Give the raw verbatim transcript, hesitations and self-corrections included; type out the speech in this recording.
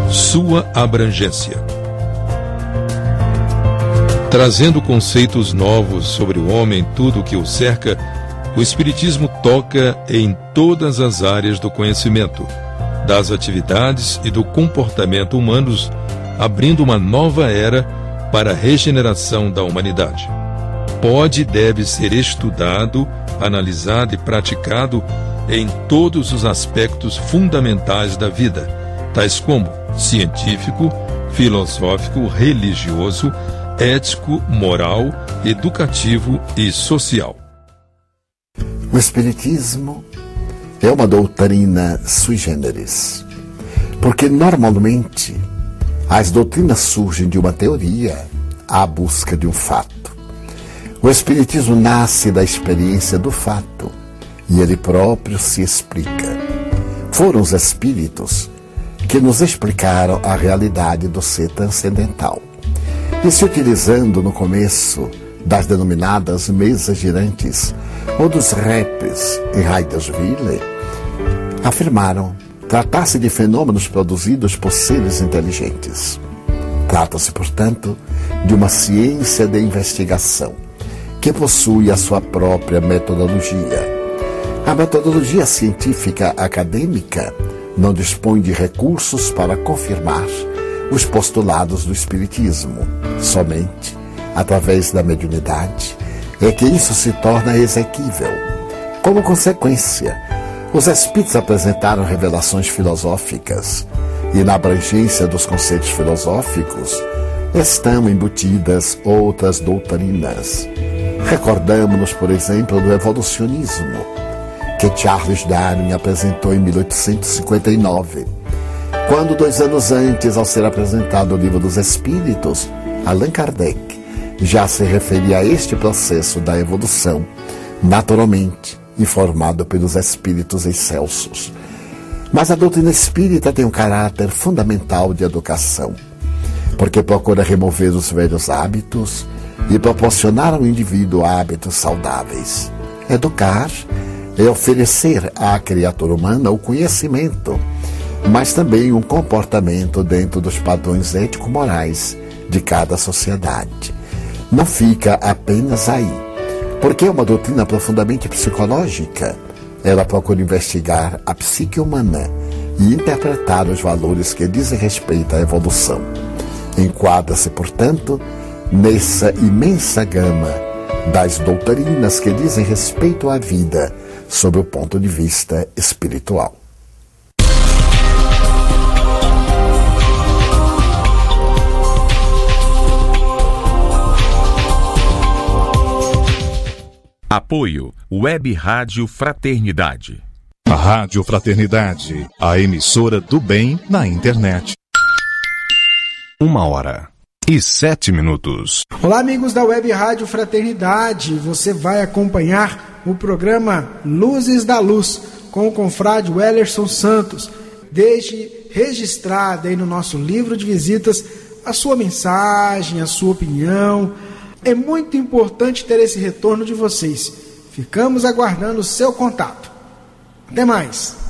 sua abrangência. Trazendo conceitos novos sobre o homem e tudo o que o cerca, o Espiritismo toca em todas as áreas do conhecimento, das atividades e do comportamento humanos, abrindo uma nova era para a regeneração da humanidade. Pode e deve ser estudado, analisado e praticado em todos os aspectos fundamentais da vida, tais como científico, filosófico, religioso, ético, moral, educativo e social. O Espiritismo é uma doutrina sui generis, porque normalmente as doutrinas surgem de uma teoria à busca de um fato. O Espiritismo nasce da experiência do fato e ele próprio se explica. Foram os espíritos que nos explicaram a realidade do ser transcendental. E se utilizando no começo das denominadas mesas girantes ou dos raps em Heiderswille, afirmaram tratar-se de fenômenos produzidos por seres inteligentes. Trata-se, portanto, de uma ciência de investigação que possui a sua própria metodologia. A metodologia científica acadêmica não dispõe de recursos para confirmar os postulados do Espiritismo. Somente através da mediunidade é que isso se torna exequível. Como consequência, os espíritos apresentaram revelações filosóficas e na abrangência dos conceitos filosóficos estão embutidas outras doutrinas. Recordamos-nos, por exemplo, do evolucionismo, que Charles Darwin apresentou em mil oitocentos e cinquenta e nove, quando, dois anos antes, ao ser apresentado o Livro dos Espíritos, Allan Kardec já se referia a este processo da evolução, naturalmente informado pelos espíritos excelsos. Mas a doutrina espírita tem um caráter fundamental de educação, porque procura remover os velhos hábitos e proporcionar ao indivíduo hábitos saudáveis. Educar é oferecer à criatura humana o conhecimento, mas também um comportamento dentro dos padrões ético-morais de cada sociedade. Não fica apenas aí, porque é uma doutrina profundamente psicológica. Ela procura investigar a psique humana e interpretar os valores que dizem respeito à evolução. Enquadra-se, portanto, nessa imensa gama das doutrinas que dizem respeito à vida sob o ponto de vista espiritual. Apoio Web Rádio Fraternidade. A Rádio Fraternidade, a emissora do bem na internet. Uma hora e sete minutos. Olá, amigos da Web Rádio Fraternidade. Você vai acompanhar o programa Luzes da Luz com o confrade Wellerson Santos. Deixe registrada aí no nosso livro de visitas a sua mensagem, a sua opinião. É muito importante ter esse retorno de vocês. Ficamos aguardando o seu contato. Até mais.